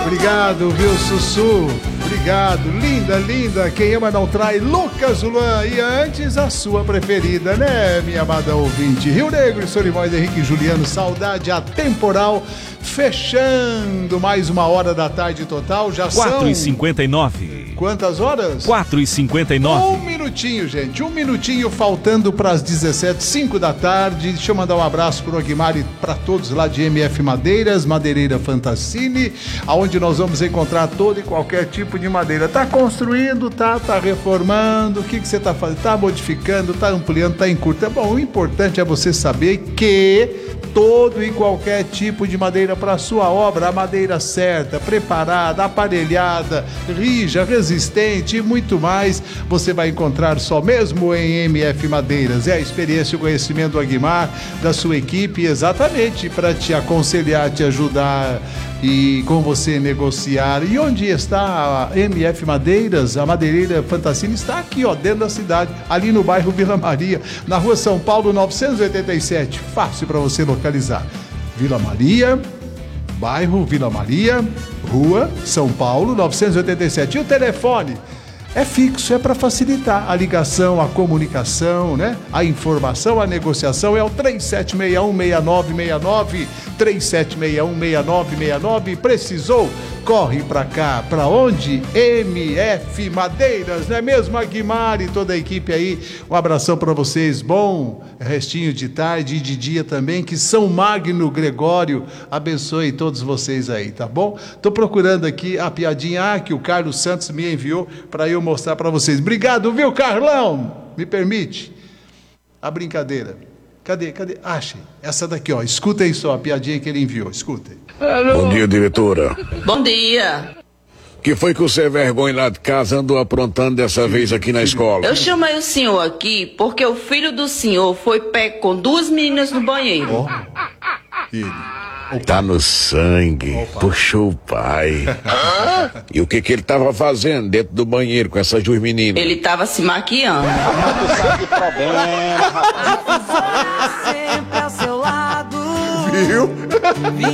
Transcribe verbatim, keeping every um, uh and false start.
Obrigado, viu, Sussu? Obrigado, linda, linda. Quem ama não trai, Lucas Luan. E antes, a sua preferida, né, minha amada ouvinte? Rio Negro, Solimões, Henrique e Juliano, Saudade Atemporal. Fechando mais uma hora da tarde total. Já são... quatro e cinquenta e nove. Quantas horas? quatro e cinquenta e nove. Um minutinho, gente. Um minutinho faltando para as dezessete, cinco da tarde. Deixa eu mandar um abraço pro Aguimar e para todos lá de M F Madeiras, Madeireira Fantassini, aonde nós vamos encontrar todo e qualquer tipo de madeira. Tá construindo, tá, tá reformando, o que que você tá fazendo? Tá modificando, tá ampliando, tá encurtando. Bom, o importante é você saber que todo e qualquer tipo de madeira para sua obra, a madeira certa, preparada, aparelhada, rija, resistente e muito mais, você vai encontrar só mesmo em M F Madeiras. É a experiência e o conhecimento do Aguimar, da sua equipe, exatamente para te aconselhar, te ajudar e com você negociar. E onde está a M F Madeiras? A Madeireira Fantassini está aqui, ó, dentro da cidade, ali no bairro Vila Maria, na rua São Paulo novecentos e oitenta e sete. Fácil para você localizar. Vila Maria, bairro Vila Maria, rua São Paulo novecentos e oitenta e sete. E o telefone é fixo, é para facilitar a ligação, a comunicação, né? A informação, a negociação é o três sete seis um, seis nove seis nove, três sete seis um, seis nove seis nove. Precisou? Corre pra cá, pra onde? M F Madeiras, não é mesmo, Aguimar e toda a equipe aí? Um abração pra vocês, bom restinho de tarde e de dia também, que São Magno Gregório abençoe todos vocês aí, tá bom? Tô procurando aqui a piadinha ah, que o Carlos Santos me enviou pra eu mostrar pra vocês. Obrigado, viu, Carlão? Me permite? A brincadeira. Cadê, cadê? Achei. Essa daqui, ó. Escutem só a piadinha que ele enviou. Escutem. Bom dia, diretora. Bom dia. Que foi que o Zé Vergonha lá de casa andou aprontando dessa vez aqui na escola? Eu chamei o senhor aqui porque o filho do senhor foi pego com duas meninas no banheiro. Ó. Ele. Tá no sangue. Opa. Puxou o pai. E o que que ele tava fazendo dentro do banheiro com essas duas meninas? Ele tava se maquiando. Viu?